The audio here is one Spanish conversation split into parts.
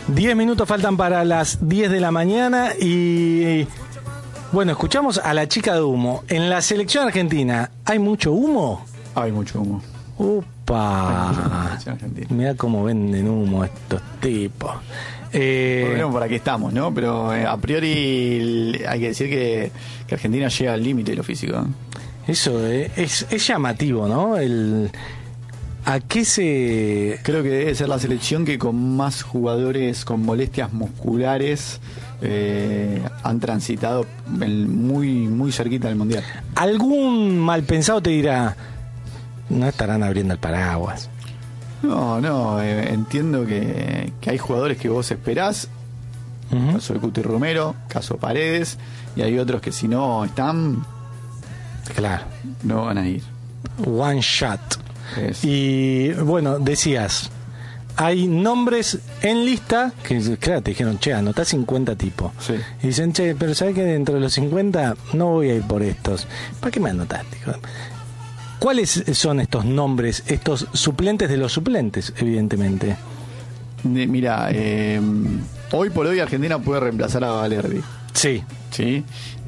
10 minutos faltan para las 10 de la mañana y bueno, escuchamos a la chica de humo. En la selección argentina, ¿hay mucho humo? Hay mucho humo. ¡Upa! Mirá cómo venden humo estos tipos. Bueno, por aquí estamos, ¿no? Pero a priori hay que decir que Argentina llega al límite de lo físico. Eso es llamativo, ¿no? ¿A qué se...? Creo que debe ser la selección que con más jugadores con molestias musculares han transitado muy, muy cerquita del Mundial. Algún mal pensado te dirá, no estarán abriendo el paraguas. No, entiendo que hay jugadores que vos esperás, caso de Cuti Romero, caso Paredes, y hay otros que si no están, claro, no van a ir. One shot. Y bueno, decías, hay nombres en lista que, claro, te dijeron, che, anotá 50 tipos. Sí. Y dicen, che, pero ¿sabés que dentro de los 50 no voy a ir por estos? ¿Para qué me anotaste? ¿Cuáles son estos nombres, estos suplentes de los suplentes, evidentemente? Mira, hoy por hoy Argentina puede reemplazar a Valerdi. Sí. ¿Sí?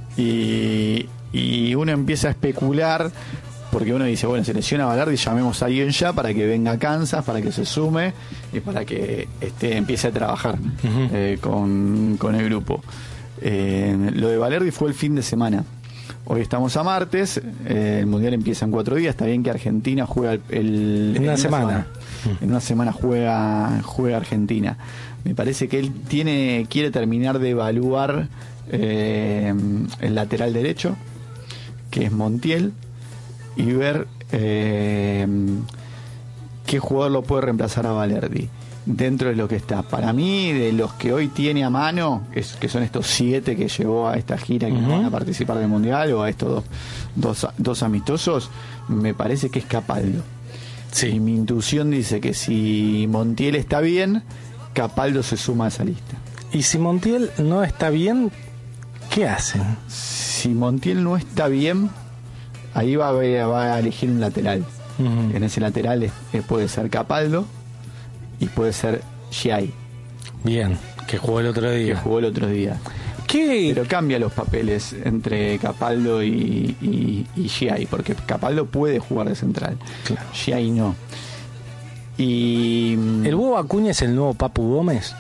Y uno empieza a especular, porque uno dice, bueno, se lesiona a Valerdi, llamemos a alguien ya para que venga a Kansas, para que se sume y para que empiece a trabajar con el grupo. Lo de Valerdi fue el fin de semana. Hoy estamos a martes, el Mundial empieza en 4 días, está bien que Argentina juega en una semana. En una semana juega Argentina. Me parece que él quiere terminar de evaluar el lateral derecho, que es Montiel, y ver qué jugador lo puede reemplazar a Valerdi dentro de lo que está. Para mí, de los que hoy tiene a mano, que son estos 7 que llevó a esta gira que van a participar del Mundial, o a estos dos amistosos, me parece que es Capaldo. Sí. Y mi intuición dice que si Montiel está bien, Capaldo se suma a esa lista. Y si Montiel no está bien, ¿qué hacen? Si Montiel no está bien, ahí va a elegir un lateral. En ese lateral puede ser Capaldo y puede ser Giai. Bien, que jugó el otro día. ¿Qué? Pero cambia los papeles entre Capaldo y Giai, porque Capaldo puede jugar de central. Claro. Giai no. Y ¿el Huevo Acuña es el nuevo Papu Gómez?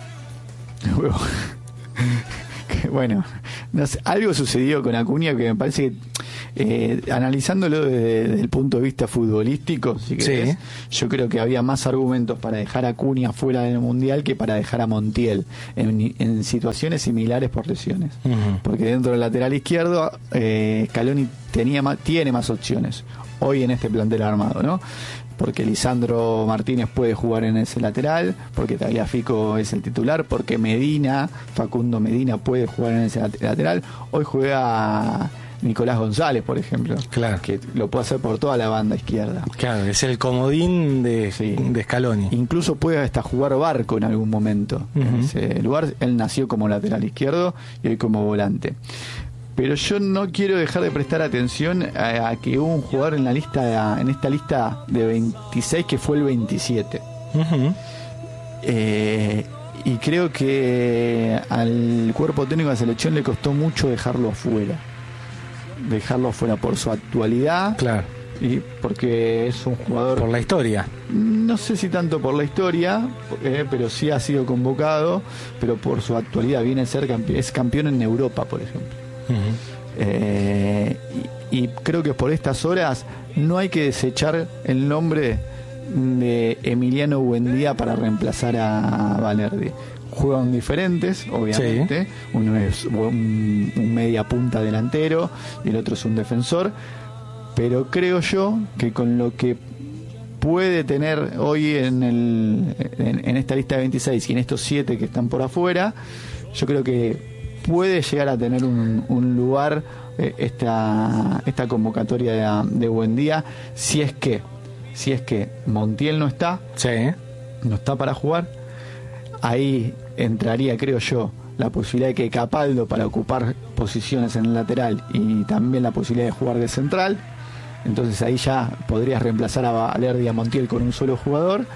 Bueno, no sé, algo sucedió con Acuña que me parece que, analizándolo desde el punto de vista futbolístico, si querés, yo creo que había más argumentos para dejar a Acuña fuera del Mundial que para dejar a Montiel en situaciones similares por lesiones. Porque dentro del lateral izquierdo, Scaloni tiene más opciones hoy en este plantel armado, ¿no? Porque Lisandro Martínez puede jugar en ese lateral, porque Tagliafico es el titular, porque Facundo Medina puede jugar en ese lateral. Hoy juega Nicolás González, por ejemplo, claro, que lo puede hacer por toda la banda izquierda. Claro, es el comodín de Scaloni. Incluso puede hasta jugar Barco en algún momento. En ese lugar, él nació como lateral izquierdo y hoy como volante. Pero yo no quiero dejar de prestar atención a que hubo un jugador en esta lista de 26 que fue el 27. Y creo que al cuerpo técnico de la selección le costó mucho dejarlo afuera por su actualidad. Claro. Y porque es un jugador... Por la historia. No sé si tanto por la historia, pero sí ha sido convocado, pero por su actualidad. Viene a ser es campeón en Europa, por ejemplo. Y creo que por estas horas no hay que desechar el nombre de Emiliano Buendía para reemplazar a Valerdi. Juegan diferentes, obviamente. Sí. Uno es un media punta delantero y el otro es un defensor, pero creo yo que con lo que puede tener hoy en esta lista de 26 y en estos 7 que están por afuera, yo creo que puede llegar a tener un lugar esta convocatoria de Buendía, si es que Montiel no está para jugar. Ahí entraría, creo yo, la posibilidad de que Capaldo para ocupar posiciones en el lateral y también la posibilidad de jugar de central. Entonces ahí ya podrías reemplazar a Valerdi y a Montiel con un solo jugador.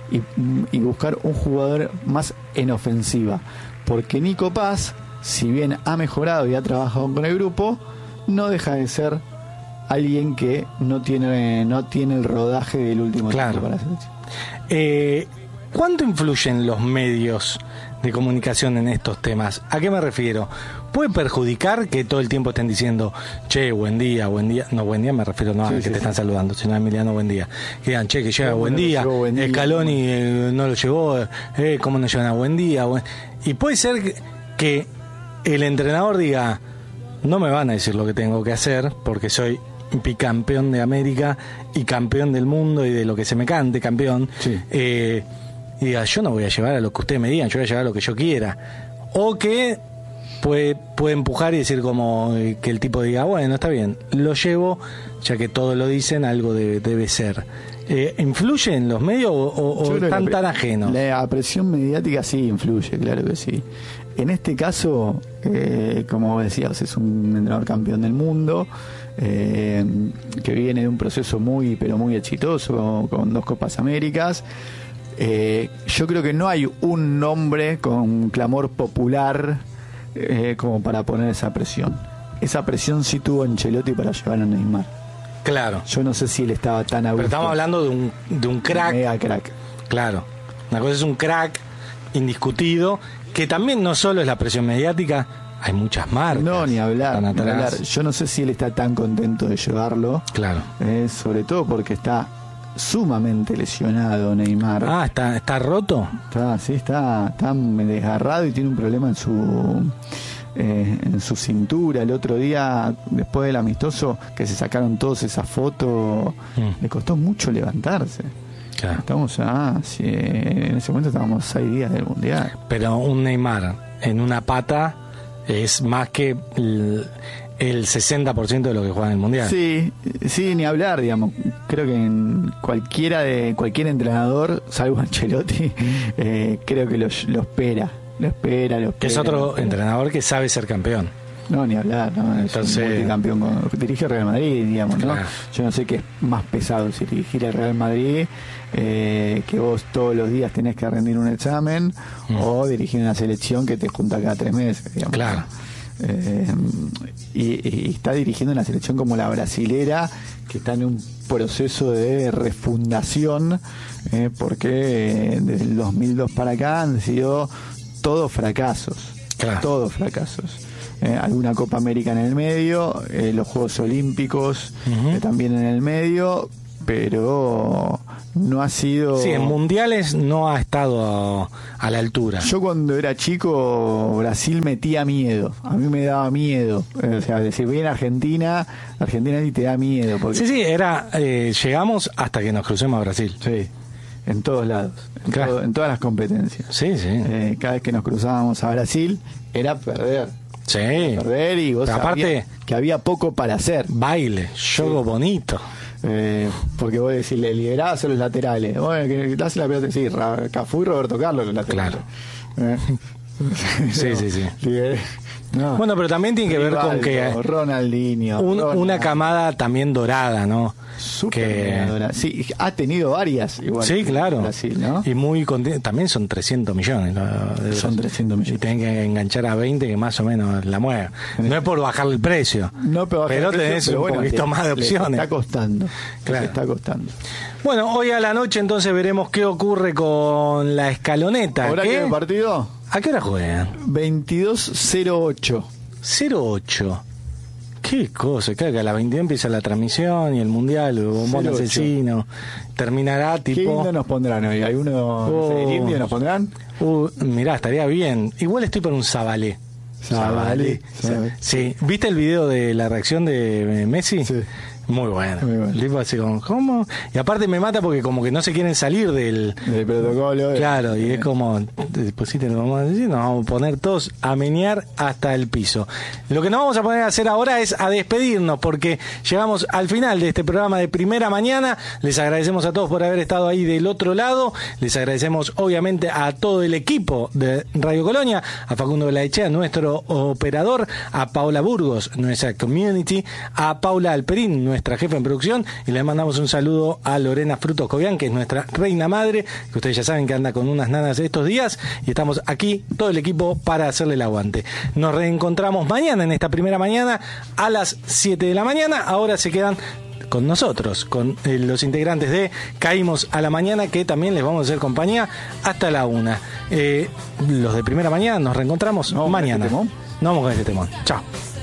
y buscar un jugador más en ofensiva. Porque Nico Paz, si bien ha mejorado y ha trabajado con el grupo, no deja de ser alguien que no tiene el rodaje del último tiempo para la selección. ¿Cuánto influyen los medios de comunicación en estos temas? ¿A qué me refiero? ¿Puede perjudicar que todo el tiempo estén diciendo, che, buen día? No, buen día me refiero no a que te están saludando, sino a Emiliano, buen día. Que digan, che, que llega buen día, Scaloni no lo llevó, ¿cómo no llevan a buen día? Y puede ser que el entrenador diga, no me van a decir lo que tengo que hacer porque soy bicampeón de América y campeón del mundo y de lo que se me cante, campeón. Sí. Y diga, yo no voy a llevar a lo que ustedes me digan, yo voy a llevar a lo que yo quiera. O que puede empujar y decir como que el tipo diga, bueno, está bien, lo llevo, ya que todos lo dicen, algo debe ser. ¿Influye en los medios o están tan ajenos? La presión mediática sí influye, claro que sí. En este caso, como decías, es un entrenador campeón del mundo, que viene de un proceso muy, pero muy exitoso, con 2 Copas Américas. Yo creo que no hay un nombre con clamor popular como para poner esa presión. Esa presión sí tuvo Ancelotti para llevar a Neymar. Claro. Yo no sé si él estaba tan a gusto. Pero estamos hablando de un crack. Mega crack. Claro. Una cosa es un crack indiscutido, que también no solo es la presión mediática, hay muchas marcas. No, ni hablar. Yo no sé si él está tan contento de llevarlo. Claro. Sobre todo porque está sumamente lesionado Neymar. Ah, ¿está roto? Está desgarrado y tiene un problema en su cintura. El otro día, después del amistoso, que se sacaron todos esa foto, le costó mucho levantarse. Claro. En ese momento estábamos 6 días del Mundial. Pero un Neymar en una pata es más que el 60% de lo que juega en el Mundial. Sí, ni hablar, digamos. Creo que en cualquier entrenador, salvo Ancelotti, creo que lo espera. Que es otro entrenador que sabe ser campeón. No, ni hablar, ¿no? Es un multicampeón. Dirige el Real Madrid, digamos, ¿no? Claro. Yo no sé qué es más pesado, si dirigir el Real Madrid, que vos todos los días tenés que rendir un examen, o dirigir una selección que te junta cada 3 meses, digamos. Claro. Y está dirigiendo una selección como la brasilera, que está en un proceso de refundación, porque desde el 2002 para acá han sido todos fracasos. Claro. Todos fracasos. Alguna Copa América en el medio, los Juegos Olímpicos también en el medio, pero no ha sido... Sí, en mundiales no ha estado a la altura. Yo cuando era chico, Brasil metía miedo. A mí me daba miedo. O sea, decir, viene Argentina y te da miedo. Porque... Sí, llegamos hasta que nos crucemos a Brasil. Sí, en todos lados, en todas las competencias. Sí. Cada vez que nos cruzábamos a Brasil, era perder. Sí. Perder, y vos sabías que había poco para hacer. Baile, juego bonito. Porque vos decís, le liberabas a los laterales. Bueno, que hace la pelota, sí, Cafú y Roberto Carlos los laterales. Claro. Sí. No. Bueno, pero también tiene que ver con que Ronaldinho, una camada también dorada, ¿no? Dorada. Sí, ha tenido varias igual. Sí, claro. Brasil, ¿no? Y muy también son 300 millones. Son 300 millones. Y tienen que enganchar a 20 que más o menos la mueven. No es por bajarle el precio. Pero tenés un poquito más de opciones. Está costando. Claro. Está costando. Bueno, hoy a la noche entonces veremos qué ocurre con la escaloneta. ¿Horario de partido? ¿A qué hora juegan? 22:08. 08. Qué cosa, claro que a las 22 empieza la transmisión y el mundial, el bombón asesino. Terminará tipo. ¿Qué indio nos pondrán hoy? ¿Alguno indio nos pondrán? Mirá, estaría bien. Igual estoy por un Zabalé. Zabalé. Sí. ¿Viste el video de la reacción de Messi? Sí. Muy bueno. El tipo así como, ¿cómo? Y aparte me mata porque como que no se quieren salir del protocolo. Claro, y es como, después sí te lo vamos a decir, nos vamos a poner todos a menear hasta el piso. Lo que nos vamos a poner a hacer ahora es a despedirnos, porque llegamos al final de este programa de Primera Mañana. Les agradecemos a todos por haber estado ahí del otro lado. Les agradecemos obviamente a todo el equipo de Radio Colonia, a Facundo Belaechea, nuestro operador, a Paola Burgos, nuestra community, a Paula Alperín, nuestra jefa en producción, y les mandamos un saludo a Lorena Frutos Cobian, que es nuestra reina madre, que ustedes ya saben que anda con unas nanas estos días, y estamos aquí todo el equipo para hacerle el aguante. Nos reencontramos mañana en esta Primera Mañana a las 7 de la mañana. Ahora se quedan con nosotros, con los integrantes de Caímos a la Mañana, que también les vamos a hacer compañía hasta la 1. Los de Primera Mañana nos reencontramos mañana. No vamos con este temón. Chao.